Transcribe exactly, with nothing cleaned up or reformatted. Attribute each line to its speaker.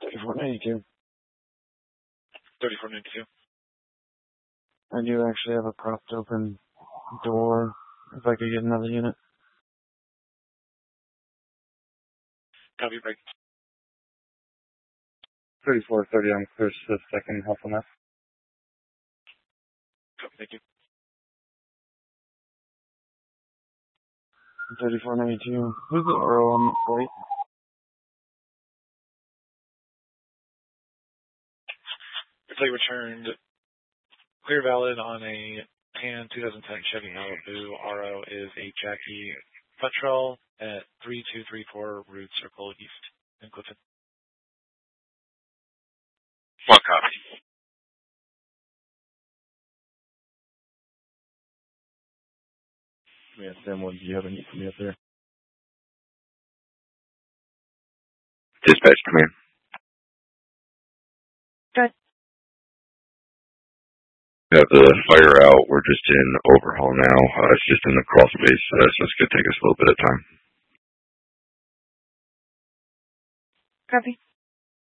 Speaker 1: thirty-four ninety-two.
Speaker 2: thirty-four ninety-two.
Speaker 1: I do actually have a propped open door. If I could get another unit.
Speaker 2: Copy, break.
Speaker 3: thirty-four thirty, I'm clear to the second half on that.
Speaker 2: Copy, thank you.
Speaker 1: thirty-four ninety-two. Who's the R O on the flight?
Speaker 2: Flight returned clear valid on a tan twenty ten Chevy Malibu. R O is a Jackie Futrell at three two three four Route Circle East in Clifton.
Speaker 4: One copy.
Speaker 3: Yeah, Sam, what do you have any for me up there?
Speaker 4: Dispatch, come in.
Speaker 5: Good.
Speaker 4: We have the fire out. We're just in overhaul now. Uh, it's just in the crawl space, uh, so it's going to take us a little bit of time.
Speaker 5: Copy.